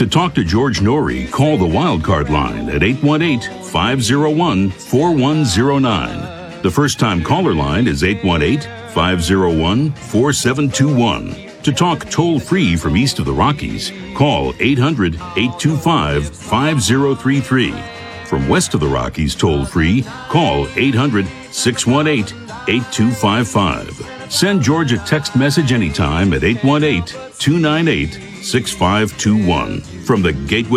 To talk to George Norrie, call the Wildcard line at 818-501-4109. The first-time caller line is 818-501-4721. To talk toll-free from east of the Rockies, call 800-825-5033. From west of the Rockies toll-free, call 800-618-8255. Send George a text message anytime at 818-298-6521. From the Gateway